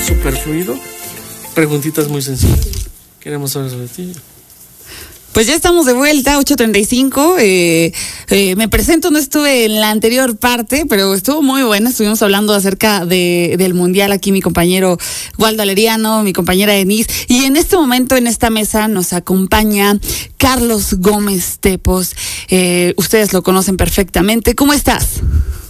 súper fluido. Preguntitas muy sencillas. Queremos saber sobre ti. Pues ya estamos de vuelta, 8:35. Me presento, no estuve en la anterior parte, pero estuvo muy buena. Estuvimos hablando acerca del Mundial aquí, mi compañero Waldo Aleriano, mi compañera Denise. Y en este momento, en esta mesa, nos acompaña Carlos Gómez Tepos. Ustedes lo conocen perfectamente. ¿Cómo estás?